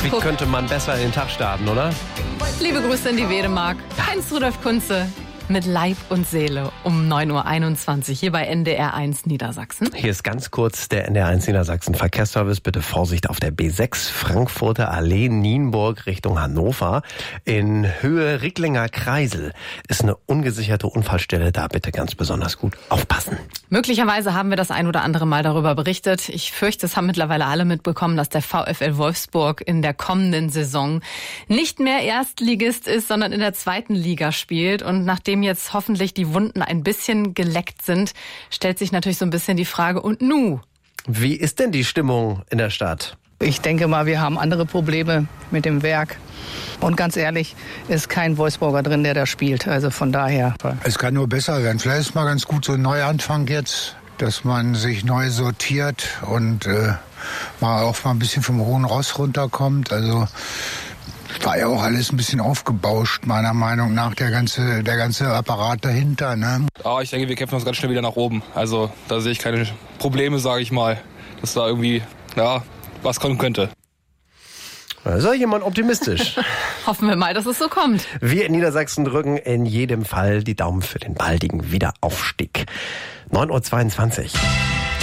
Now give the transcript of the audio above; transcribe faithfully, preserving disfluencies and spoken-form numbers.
Wie könnte man besser in den Tag starten, oder? Liebe Grüße in die Wedemark. Heinz-Rudolf Kunze mit Leib und Seele um neun Uhr einundzwanzig hier bei N D R eins Niedersachsen. Hier ist ganz kurz der N D R eins Niedersachsen Verkehrsservice. Bitte Vorsicht auf der B sechs Frankfurter Allee Nienburg Richtung Hannover. In Höhe Ricklinger Kreisel ist eine ungesicherte Unfallstelle. Da bitte ganz besonders gut aufpassen. Möglicherweise haben wir das ein oder andere Mal darüber berichtet. Ich fürchte, es haben mittlerweile alle mitbekommen, dass der VfL Wolfsburg in der kommenden Saison nicht mehr Erstligist ist, sondern in der zweiten Liga spielt. Und nachdem jetzt hoffentlich die Wunden ein bisschen geleckt sind, stellt sich natürlich so ein bisschen die Frage, und nu? Wie ist denn die Stimmung in der Stadt? Ich denke mal, wir haben andere Probleme mit dem Werk. Und ganz ehrlich, ist kein Wolfsburger drin, der da spielt. Also von daher. Es kann nur besser werden. Vielleicht ist mal ganz gut so ein Neuanfang jetzt, dass man sich neu sortiert und äh, mal auch mal ein bisschen vom hohen Ross runterkommt. Also war ja auch alles ein bisschen aufgebauscht, meiner Meinung nach, der ganze, der ganze Apparat dahinter. Ne? Ah, ich denke, wir kämpfen uns ganz schnell wieder nach oben. Also da sehe ich keine Probleme, sage ich mal, dass da irgendwie ja, was kommen könnte. Da ist ja jemand optimistisch. Hoffen wir mal, dass es so kommt. Wir in Niedersachsen drücken in jedem Fall die Daumen für den baldigen Wiederaufstieg. neun Uhr zweiundzwanzig.